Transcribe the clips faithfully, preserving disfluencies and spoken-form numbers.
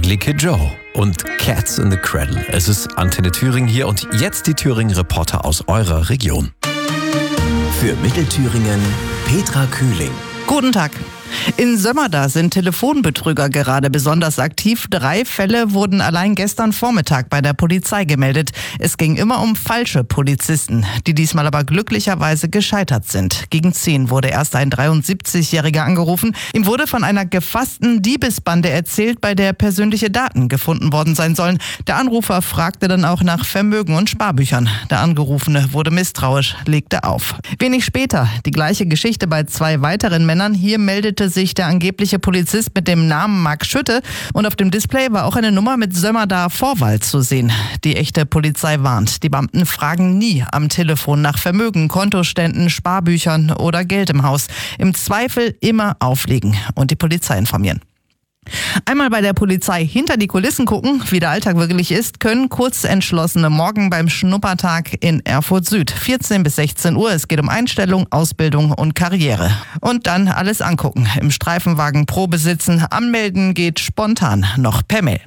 Ugly Kid Joe und Cats in the Cradle. Es ist Antenne Thüringen hier und jetzt die Thüringen-Reporter aus eurer Region. Für Mittelthüringen Petra Kühling. Guten Tag. In Sömmerda sind Telefonbetrüger gerade besonders aktiv. Drei Fälle wurden allein gestern Vormittag bei der Polizei gemeldet. Es ging immer um falsche Polizisten, die diesmal aber glücklicherweise gescheitert sind. Gegen zehn wurde erst ein dreiundsiebzigjähriger angerufen. Ihm wurde von einer gefassten Diebesbande erzählt, bei der persönliche Daten gefunden worden sein sollen. Der Anrufer fragte dann auch nach Vermögen und Sparbüchern. Der Angerufene wurde misstrauisch, legte auf. Wenig später die gleiche Geschichte bei zwei weiteren Männern. Hier meldete sich der angebliche Polizist mit dem Namen Marc Schütte und auf dem Display war auch eine Nummer mit Sömmerda Vorwahl zu sehen. Die echte Polizei warnt, die Beamten fragen nie am Telefon nach Vermögen, Kontoständen, Sparbüchern oder Geld im Haus. Im Zweifel immer auflegen und die Polizei informieren. Einmal bei der Polizei hinter die Kulissen gucken, wie der Alltag wirklich ist, können Kurzentschlossene morgen beim Schnuppertag in Erfurt Süd. vierzehn bis sechzehn Uhr. Es geht um Einstellung, Ausbildung und Karriere. Und dann alles angucken. Im Streifenwagen Probe sitzen. Anmelden geht spontan noch per Mail.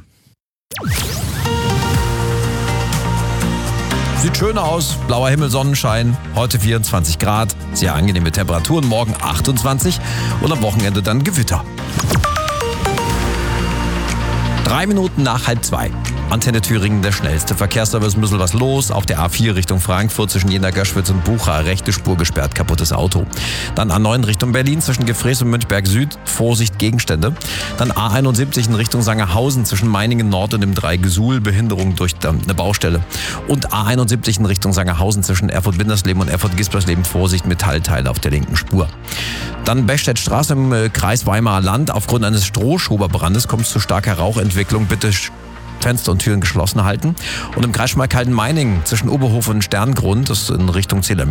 Sieht schön aus, blauer Himmel, Sonnenschein, heute vierundzwanzig Grad, sehr angenehme Temperaturen, morgen achtundzwanzig und am Wochenende dann Gewitter. Drei Minuten nach halb zwei. Antenne Thüringen, der schnellste Verkehrsservice, ein bisschen was los. Auf der A vier Richtung Frankfurt zwischen Jena, Göschwitz und Bucha. Rechte Spur gesperrt, kaputtes Auto. Dann A neun Richtung Berlin zwischen Gefrees und Münchberg Süd. Vorsicht, Gegenstände. Dann A einundsiebzig in Richtung Sangerhausen zwischen Meiningen Nord und dem Dreigesuhl. Behinderung durch eine Baustelle. Und A einundsiebzig in Richtung Sangerhausen zwischen Erfurt-Bindersleben und Erfurt-Gispersleben. Vorsicht, Metallteile auf der linken Spur. Dann Bechstädtstraße im Kreis Weimarer Land. Aufgrund eines Strohschoberbrandes kommt es zu starker Rauchentwicklung. Bitte Fenster und Türen geschlossen halten. Und im Kreis Schmalkalden-Meiningen zwischen Oberhof und Sterngrund, das ist in Richtung Zähler